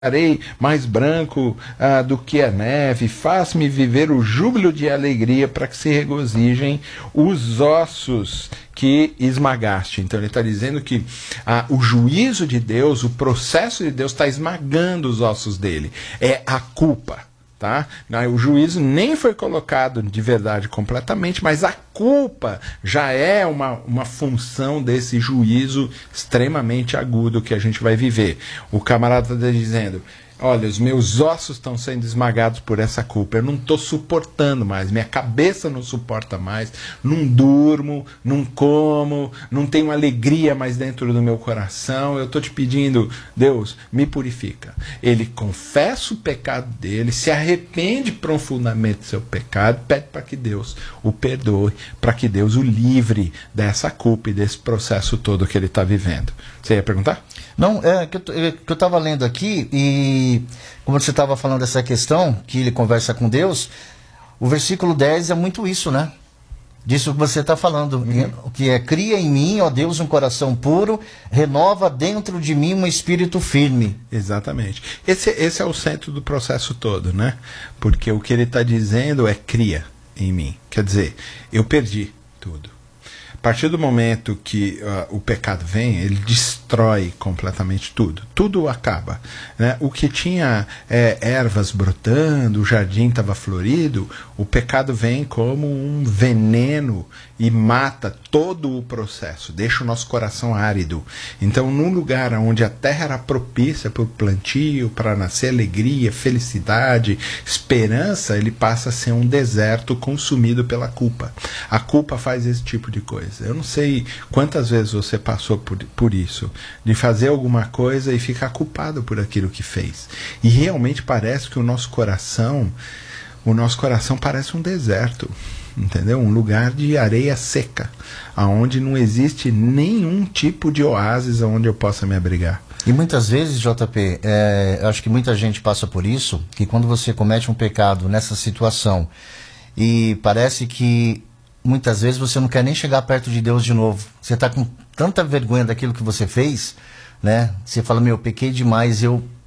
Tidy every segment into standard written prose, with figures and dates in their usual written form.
mais branco do que a neve, faz-me viver o júbilo de alegria para que se regozijem os ossos que esmagaste. Então ele está dizendo que o juízo de Deus, o processo de Deus está esmagando os ossos dele. É a culpa. Tá? O juízo nem foi colocado de verdade completamente, mas a culpa já é uma função desse juízo extremamente agudo que a gente vai viver. O camarada está dizendo: olha, os meus ossos estão sendo esmagados por essa culpa, eu não estou suportando mais, minha cabeça não suporta mais, não durmo, não como, não tenho alegria mais dentro do meu coração, eu estou te pedindo, Deus, me purifica. Ele confessa o pecado dele, se arrepende profundamente do seu pecado, pede para que Deus o perdoe, para que Deus o livre dessa culpa e desse processo todo que ele está vivendo. Você ia perguntar? Não, que eu estava lendo aqui, e como você estava falando dessa questão, que ele conversa com Deus, o versículo 10 é muito isso, né? Disso que você está falando, que é: cria em mim, ó Deus, um coração puro, renova dentro de mim um espírito firme. Exatamente. Esse é o centro do processo todo, né? Porque o que ele está dizendo é: cria em mim. Quer dizer, eu perdi tudo. A partir do momento que o pecado vem, ele destrói completamente tudo. Tudo acaba, né? O que tinha ervas brotando, o jardim estava florido, o pecado vem como um veneno e mata todo o processo, deixa o nosso coração árido. Então, num lugar onde a terra era propícia para o plantio, para nascer alegria, felicidade, esperança, ele passa a ser um deserto consumido pela culpa. A culpa faz esse tipo de coisa. Eu não sei quantas vezes você passou por isso, de fazer alguma coisa e ficar culpado por aquilo que fez. E realmente parece que o nosso coração parece um deserto, entendeu? Um lugar de areia seca, aonde não existe nenhum tipo de oásis onde eu possa me abrigar. E muitas vezes, JP, acho que muita gente passa por isso, que quando você comete um pecado nessa situação, e parece que muitas vezes você não quer nem chegar perto de Deus de novo. Você está com tanta vergonha daquilo que você fez, né? Você fala: meu, eu pequei demais,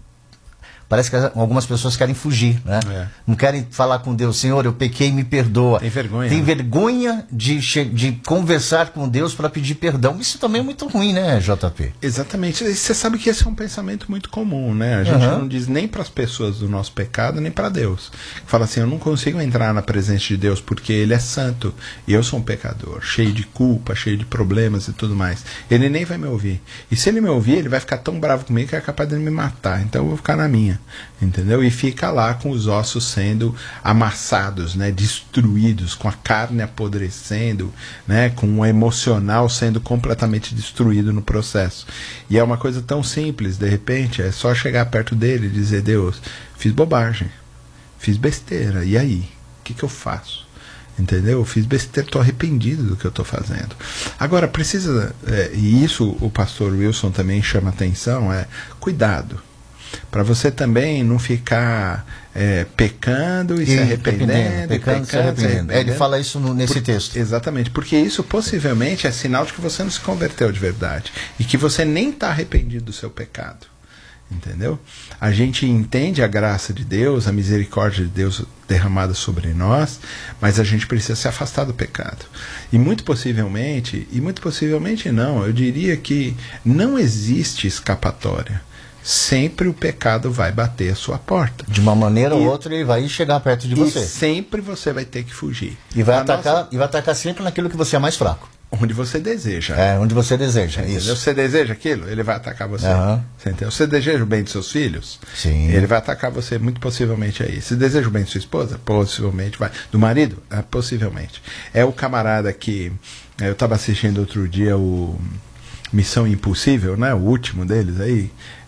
Parece que algumas pessoas querem fugir, né? Não querem falar com Deus: Senhor, eu pequei, me perdoa. Tem vergonha. Tem vergonha de conversar com Deus para pedir perdão. Isso também é muito ruim, né, JP? Exatamente. E você sabe que esse é um pensamento muito comum, né? A gente não diz nem para as pessoas do nosso pecado, nem para Deus. Fala assim: eu não consigo entrar na presença de Deus porque Ele é santo e eu sou um pecador, cheio de culpa, cheio de problemas e tudo mais. Ele nem vai me ouvir. E se Ele me ouvir, Ele vai ficar tão bravo comigo que é capaz de me matar. Então eu vou ficar na minha. Entendeu? E fica lá com os ossos sendo amassados, né? Destruídos, com a carne apodrecendo, né? Com o emocional sendo completamente destruído no processo. E é uma coisa tão simples, de repente, é só chegar perto dele e dizer: Deus, fiz bobagem, fiz besteira, e aí? O que eu faço? Entendeu? Eu fiz besteira, estou arrependido do que eu estou fazendo. Agora, precisa, e isso o pastor Wilson também chama atenção, cuidado. Para você também não ficar pecando e se arrependendo. Pecando e se arrependendo. Ele fala isso nesse texto. Exatamente, porque isso possivelmente é sinal de que você não se converteu de verdade e que você nem está arrependido do seu pecado. Entendeu? A gente entende a graça de Deus, a misericórdia de Deus derramada sobre nós, mas a gente precisa se afastar do pecado. E muito possivelmente não, eu diria que não existe escapatória. Sempre o pecado vai bater a sua porta. De uma maneira ou outra ele vai chegar perto de você. E sempre você vai ter que fugir. E vai atacar sempre naquilo que você é mais fraco. Onde você deseja. Onde você deseja. Entendeu? Isso. Você deseja aquilo, ele vai atacar você. Você entendeu? Você deseja o bem dos seus filhos? Sim. Ele vai atacar você muito possivelmente aí. Se deseja o bem de sua esposa? Possivelmente vai. Do marido? Possivelmente. É o camarada que... eu estava assistindo outro dia o Missão Impossível, né? O último deles aí.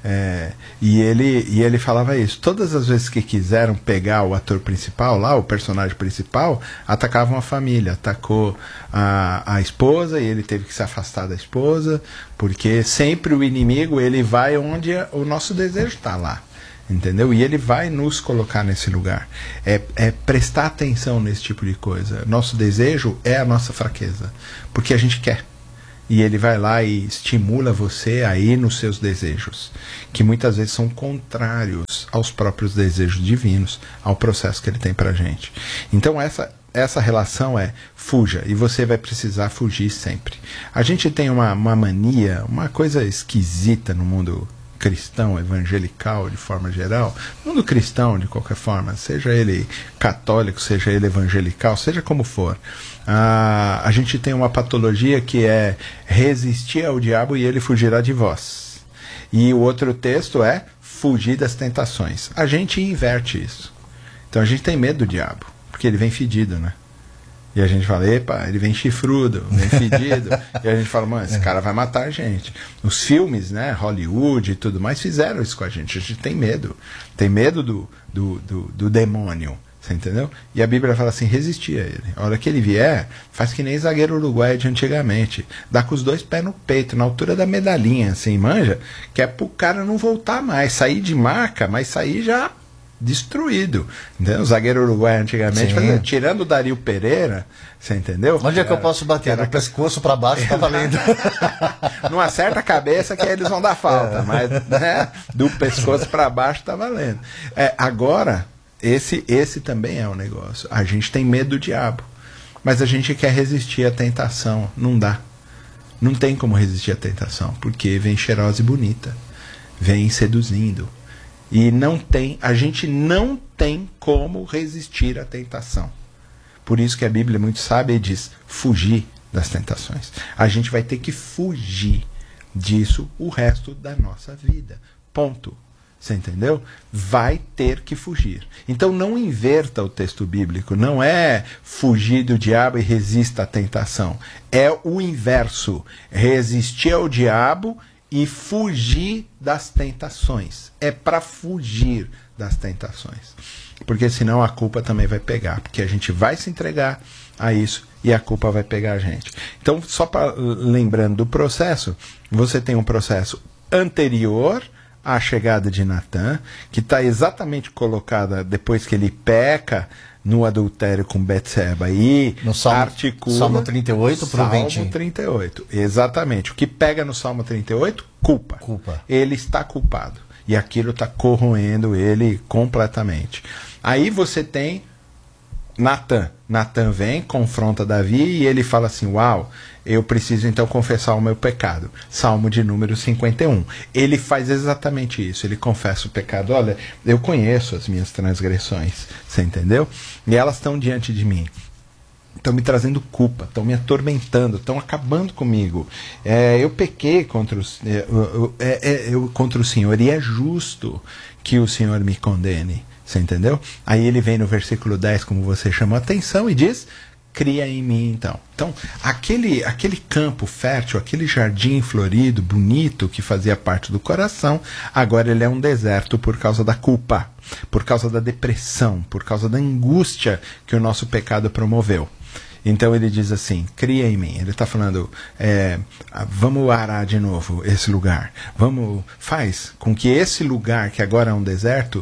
E ele falava isso: todas as vezes que quiseram pegar o ator principal lá, o personagem principal, atacavam a família, atacou a esposa, e ele teve que se afastar da esposa, porque sempre o inimigo, ele vai onde o nosso desejo está lá, entendeu? E ele vai nos colocar nesse lugar. É prestar atenção nesse tipo de coisa. Nosso desejo é a nossa fraqueza, porque a gente quer. E ele vai lá e estimula você a ir nos seus desejos, que muitas vezes são contrários aos próprios desejos divinos, ao processo que ele tem pra gente. Então essa relação é fuja, e você vai precisar fugir sempre. A gente tem uma mania, uma coisa esquisita no mundo cristão, evangelical, de forma geral, mundo cristão de qualquer forma, seja ele católico, seja ele evangelical, seja como for, a gente tem uma patologia que é resistir ao diabo e ele fugirá de vós. E o outro texto é fugir das tentações. A gente inverte isso. Então a gente tem medo do diabo, porque ele vem fedido, né? E a gente fala, epa, ele vem chifrudo, vem fedido. E a gente fala, mano, esse cara vai matar a gente. Os filmes, né, Hollywood e tudo mais, fizeram isso com a gente. A gente tem medo. Tem medo do demônio. Você entendeu? E a Bíblia fala assim, resistir a ele. A hora que ele vier, faz que nem zagueiro uruguaio de antigamente. Dá com os dois pés no peito, na altura da medalhinha, assim, manja, que é pro cara não voltar mais. Sair de marca, mas sair já destruído. Entendeu? O zagueiro uruguaio antigamente, fazia, tirando o Dario Pereira, você entendeu? Onde é que eu posso bater? No pescoço para baixo tá valendo. Não acerta a cabeça que aí eles vão dar falta, mas né, do pescoço para baixo tá valendo. Agora, esse também é um negócio. A gente tem medo do diabo, mas a gente quer resistir à tentação. Não dá. Não tem como resistir à tentação, porque vem cheirosa e bonita, vem seduzindo. E a gente não tem como resistir à tentação. Por isso que a Bíblia é muito sábia e diz, fugir das tentações. A gente vai ter que fugir disso o resto da nossa vida. Ponto. Você entendeu? Vai ter que fugir. Então não inverta o texto bíblico. Não é fugir do diabo e resista à tentação. É o inverso. Resistir ao diabo e fugir das tentações. É para fugir das tentações. Porque senão a culpa também vai pegar. Porque a gente vai se entregar a isso e a culpa vai pegar a gente. Então, só lembrando do processo, você tem um processo anterior à chegada de Natan, que está exatamente colocada depois que ele peca no adultério com Betseba e no Salmo, articula... Salmo 38 para o 20. Salmo 38, exatamente. O que pega no Salmo 38? Culpa. Ele está culpado. E aquilo está corroendo ele completamente. Aí você tem Natan. Natan vem, confronta Davi e ele fala assim, uau, eu preciso então confessar o meu pecado. Salmo de número 51. Ele faz exatamente isso. Ele confessa o pecado. Olha, eu conheço as minhas transgressões. Você entendeu? E elas estão diante de mim. Estão me trazendo culpa. Estão me atormentando. Estão acabando comigo. Eu pequei contra o Senhor. E é justo que o Senhor me condene. Você entendeu? Aí ele vem no versículo 10, como você chamou a atenção, e diz... Cria em mim, então. Então, aquele campo fértil, aquele jardim florido, bonito, que fazia parte do coração, agora ele é um deserto por causa da culpa, por causa da depressão, por causa da angústia que o nosso pecado promoveu. Então ele diz assim, cria em mim. Ele está falando, vamos arar de novo esse lugar. Faz com que esse lugar, que agora é um deserto,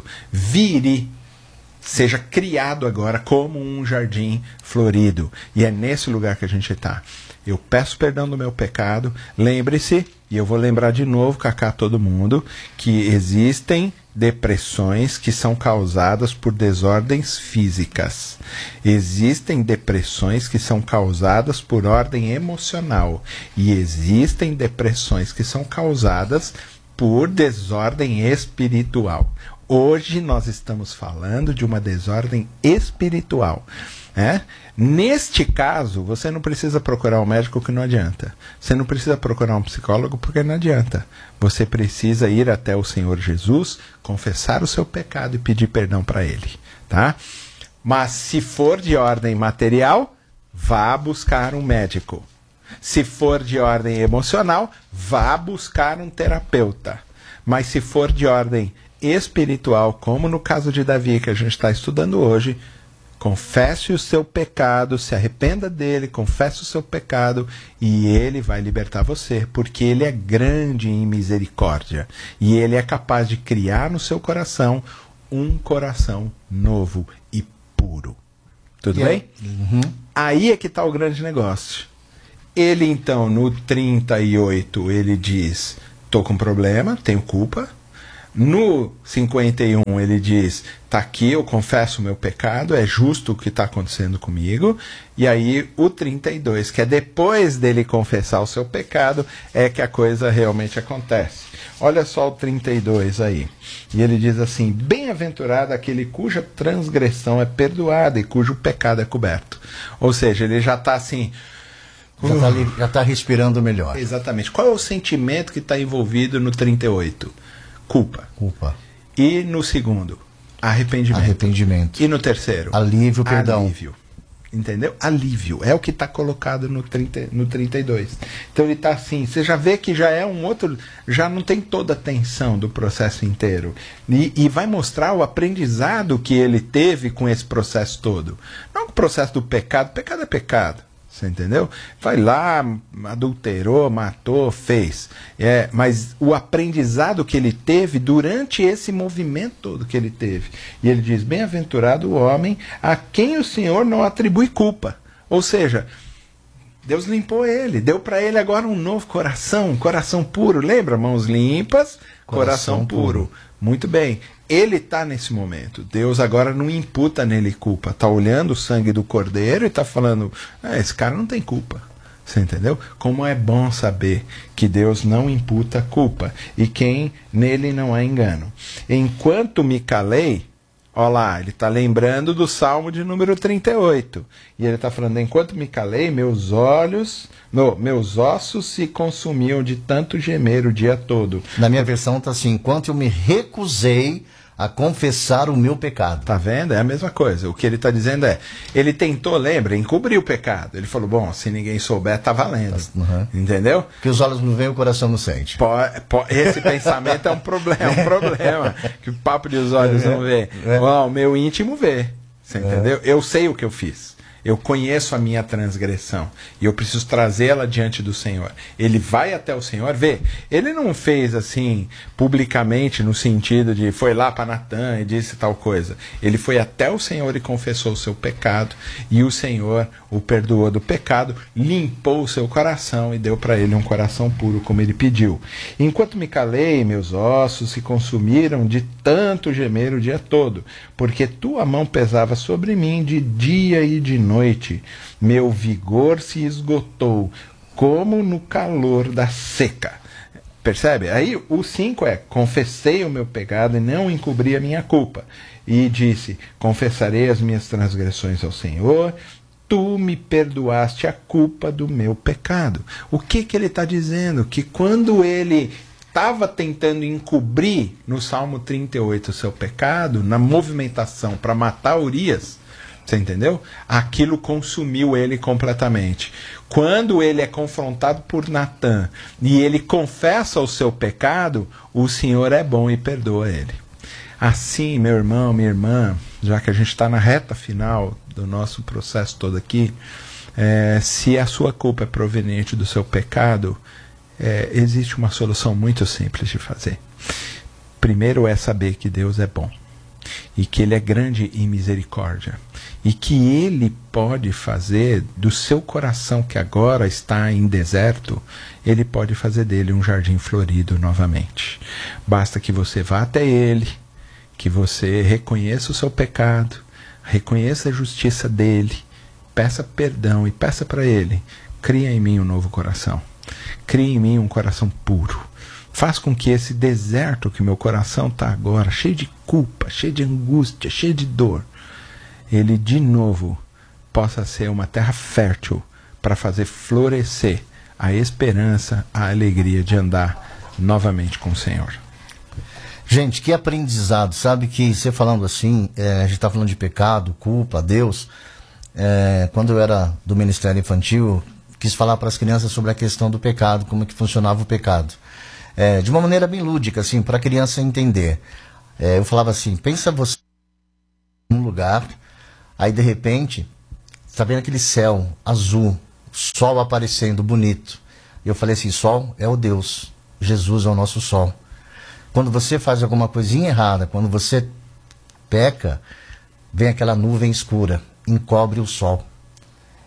seja criado agora como um jardim florido. E é nesse lugar que a gente está. Eu peço perdão do meu pecado. Lembre-se, e eu vou lembrar de novo, Cacá, todo mundo, que existem depressões que são causadas por desordens físicas. Existem depressões que são causadas por ordem emocional. E existem depressões que são causadas por desordem espiritual. Hoje nós estamos falando de uma desordem espiritual. Neste caso, você não precisa procurar um médico, que não adianta. Você não precisa procurar um psicólogo, porque não adianta. Você precisa ir até o Senhor Jesus, confessar o seu pecado e pedir perdão para Ele. Tá? Mas se for de ordem material, vá buscar um médico. Se for de ordem emocional, vá buscar um terapeuta. Mas se for de ordem espiritual, como no caso de Davi, que a gente está estudando hoje, confesse o seu pecado, se arrependa dele, confesse o seu pecado e ele vai libertar você, porque ele é grande em misericórdia e ele é capaz de criar no seu coração um coração novo e puro. Tudo bem? Uhum. Aí é que está o grande negócio. Ele então, no 38, ele diz, tô com problema, tenho culpa. No 51 ele diz, tá aqui, eu confesso o meu pecado, é justo o que está acontecendo comigo. E aí o 32, que é depois dele confessar o seu pecado, é que a coisa realmente acontece. Olha só o 32 aí. E ele diz assim, bem-aventurado aquele cuja transgressão é perdoada e cujo pecado é coberto. Ou seja, ele já está assim... Já está respirando melhor. Exatamente. Qual é o sentimento que está envolvido no 38? Culpa. E no segundo? Arrependimento. E no terceiro? Alívio, perdão. Alívio. Entendeu? Alívio. É o que está colocado no 32. Então ele está assim, você já vê que já é um outro, já não tem toda a tensão do processo inteiro. E vai mostrar o aprendizado que ele teve com esse processo todo. Não o processo do pecado. Pecado é pecado. Você entendeu? Vai lá, adulterou, matou, fez. Mas o aprendizado que ele teve durante esse movimento todo que ele teve. E ele diz, bem-aventurado o homem a quem o Senhor não atribui culpa. Ou seja, Deus limpou ele, deu para ele agora um novo coração, um coração puro. Lembra? Mãos limpas, coração puro. Muito bem. Ele está nesse momento. Deus agora não imputa nele culpa. Está olhando o sangue do cordeiro e está falando, esse cara não tem culpa. Você entendeu? Como é bom saber que Deus não imputa culpa e quem nele não há engano. Enquanto me calei, olha lá, ele está lembrando do Salmo de número 38. E ele está falando, enquanto me calei, meus ossos se consumiam de tanto gemer o dia todo. Na minha versão está assim, enquanto eu me recusei a confessar o meu pecado. Tá vendo? É a mesma coisa. O que ele está dizendo é, ele tentou, lembra, encobrir o pecado. Ele falou, bom, se ninguém souber, tá valendo. Uhum. Entendeu? Que os olhos não veem, o coração não sente. Esse pensamento é um problema. Que o papo de os olhos não vê. O meu íntimo vê. Você entendeu? Eu sei o que eu fiz. Eu conheço a minha transgressão e eu preciso trazê-la diante do Senhor. Ele vai até o Senhor, vê. Ele não fez assim publicamente no sentido de foi lá para Natã e disse tal coisa. Ele foi até o Senhor e confessou o seu pecado e o Senhor o perdoou do pecado, limpou o seu coração e deu para ele um coração puro como ele pediu. Enquanto me calei, meus ossos se consumiram de tanto gemer o dia todo, porque tua mão pesava sobre mim de dia e de noite. Meu vigor se esgotou, como no calor da seca. Percebe? Aí o 5 é, confessei o meu pecado e não encobri a minha culpa. E disse, confessarei as minhas transgressões ao Senhor, tu me perdoaste a culpa do meu pecado. O que ele está dizendo? Que quando ele estava tentando encobrir no Salmo 38 o seu pecado, na movimentação para matar Urias, você entendeu? Aquilo consumiu ele completamente. Quando ele é confrontado por Natã e ele confessa o seu pecado, o Senhor é bom e perdoa ele. Assim, meu irmão, minha irmã, já que a gente está na reta final do nosso processo todo aqui, se a sua culpa é proveniente do seu pecado, existe uma solução muito simples de fazer. Primeiro é saber que Deus é bom e que Ele é grande em misericórdia e que Ele pode fazer do seu coração que agora está em deserto, Ele pode fazer dele um jardim florido novamente. Basta que você vá até Ele, que você reconheça o seu pecado, reconheça a justiça dEle, peça perdão e peça para Ele, cria em mim um novo coração, cria em mim um coração puro. Faz com que esse deserto que meu coração está agora, cheio de culpa, cheio de angústia, cheio de dor, ele de novo possa ser uma terra fértil para fazer florescer a esperança, a alegria de andar novamente com o Senhor. Gente, que aprendizado, sabe que você falando assim, a gente está falando de pecado, culpa, Deus. Quando eu era do Ministério Infantil, quis falar para as crianças sobre a questão do pecado, como é que funcionava o pecado. De uma maneira bem lúdica, assim, para a criança entender. Eu falava assim, pensa você num lugar, aí de repente, está vendo aquele céu azul, sol aparecendo bonito. E eu falei assim, sol é o Deus, Jesus é o nosso sol. Quando você faz alguma coisinha errada, quando você peca, vem aquela nuvem escura, encobre o sol.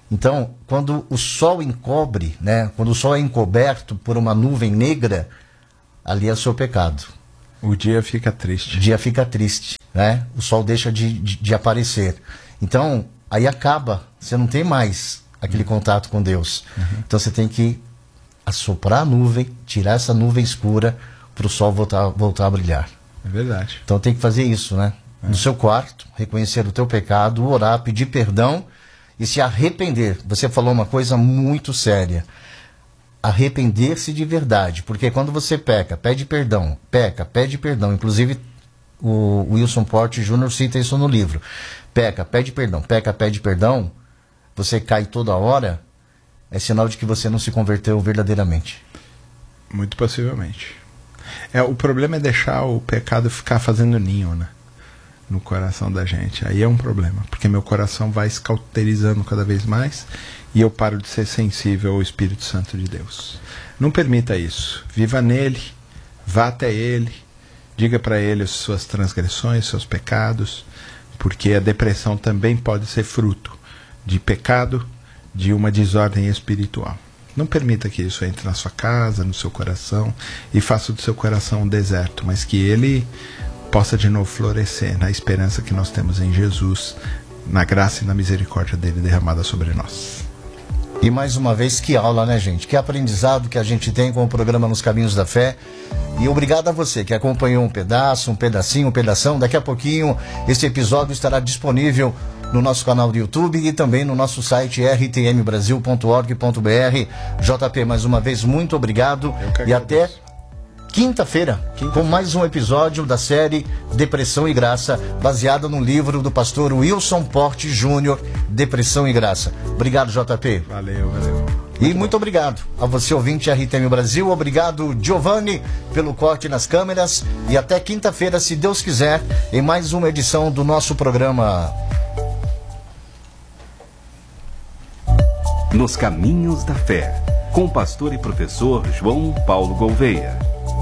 Então, quando o sol encobre, né, quando o sol é encoberto por uma nuvem negra, ali é o seu pecado. O dia fica triste. O dia fica triste, né? O sol deixa de aparecer. Então, aí acaba, você não tem mais aquele contato com Deus. Então você tem que assoprar a nuvem, tirar essa nuvem escura para o sol voltar a brilhar. É verdade. Então tem que fazer isso, né? No seu quarto, reconhecer o teu pecado, orar, pedir perdão e se arrepender. Você falou uma coisa muito séria. Arrepender-se de verdade. Porque quando você peca, pede perdão. Pede perdão. Inclusive, o Wilson Porte Jr. cita isso no livro. Peca, pede perdão. Pede perdão. Você cai toda hora. É sinal de que você não se converteu verdadeiramente. Muito possivelmente. O problema é deixar o pecado ficar fazendo ninho, né? No coração da gente. Aí é um problema, porque meu coração vai se cauterizando cada vez mais e eu paro de ser sensível ao Espírito Santo de Deus. Não permita isso. Viva nele, vá até ele, diga para ele as suas transgressões, seus pecados, porque a depressão também pode ser fruto de pecado, de uma desordem espiritual. Não permita que isso entre na sua casa, no seu coração, e faça do seu coração um deserto, mas que ele possa de novo florescer na esperança que nós temos em Jesus, na graça e na misericórdia dele derramada sobre nós. E mais uma vez, que aula, né, gente? Que aprendizado que a gente tem com o programa Nos Caminhos da Fé. E obrigado a você que acompanhou um pedaço, um pedacinho, um pedação. Daqui a pouquinho, esse episódio estará disponível no nosso canal do YouTube e também no nosso site rtmbrasil.org.br. JP, mais uma vez, muito obrigado. E até quinta-feira, com mais um episódio da série Depressão e Graça, baseada no livro do pastor Wilson Porte Jr., Depressão e Graça. Obrigado, JP. Valeu. E muito obrigado a você, ouvinte RTM Brasil. Obrigado, Giovanni, pelo corte nas câmeras. E até quinta-feira, se Deus quiser, em mais uma edição do nosso programa Nos Caminhos da Fé, com o pastor e professor João Paulo Gouveia.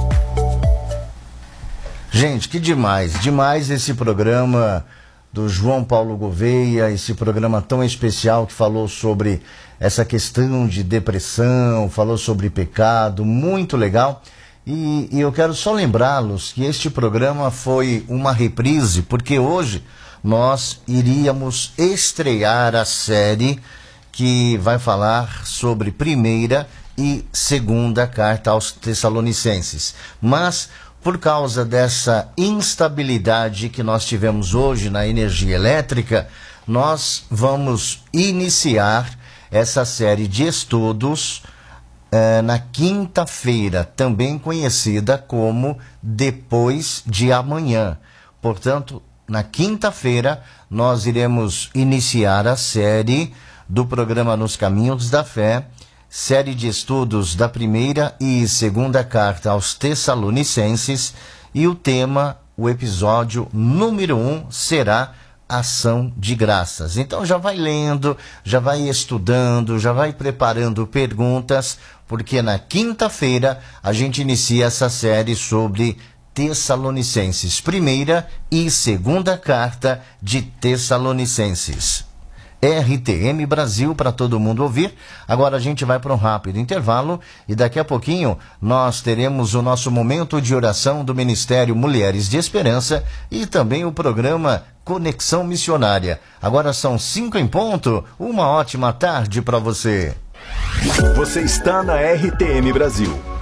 Gente, que demais esse programa do João Paulo Gouveia, esse programa tão especial que falou sobre essa questão de depressão, falou sobre pecado, muito legal. E eu quero só lembrá-los que este programa foi uma reprise, porque hoje nós iríamos estrear a série que vai falar sobre primeira e segunda carta aos Tessalonicenses. Mas por causa dessa instabilidade que nós tivemos hoje na energia elétrica, nós vamos iniciar essa série de estudos na quinta-feira, também conhecida como Depois de Amanhã. Portanto, na quinta-feira, nós iremos iniciar a série do programa Nos Caminhos da Fé, série de estudos da primeira e segunda carta aos Tessalonicenses, e o tema, o episódio número 1, será Ação de Graças. Então já vai lendo, já vai estudando, já vai preparando perguntas, porque na quinta-feira a gente inicia essa série sobre Tessalonicenses, primeira e segunda carta de Tessalonicenses. RTM Brasil para todo mundo ouvir. Agora a gente vai para um rápido intervalo e daqui a pouquinho nós teremos o nosso momento de oração do Ministério Mulheres de Esperança e também o programa Conexão Missionária. Agora são 5 em ponto. Uma ótima tarde para você. Você está na RTM Brasil.